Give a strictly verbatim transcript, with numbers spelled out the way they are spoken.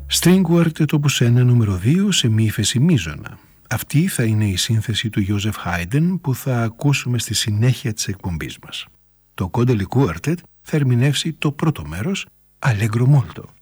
String Quartet opus ένα νούμερο δύο σε μη ύφεση μείζωνα. Αυτή θα είναι η σύνθεση του Joseph Haydn που θα ακούσουμε στη συνέχεια της εκπομπής μας. Το Κόντελι Quartet θα ερμηνεύσει το πρώτο μέρος, Allegro molto.